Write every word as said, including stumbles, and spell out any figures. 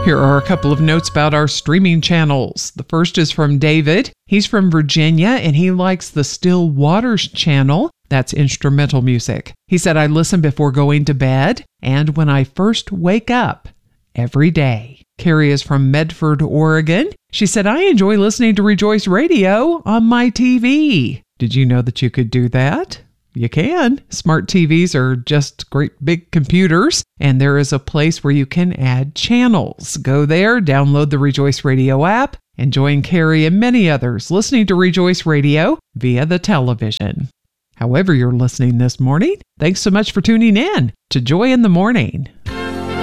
Here are a couple of notes about our streaming channels. The first is from David. He's from Virginia, and he likes the Still Waters channel. That's instrumental music. He said, I listen before going to bed and when I first wake up every day. Carrie is from Medford, Oregon. She said, I enjoy listening to Rejoice Radio on my T V. Did you know that you could do that? You can. Smart T Vs are just great big computers, and there is a place where you can add channels. Go there, download the Rejoice Radio app, and join Carrie and many others listening to Rejoice Radio via the television. However you're listening this morning, thanks so much for tuning in to Joy in the Morning.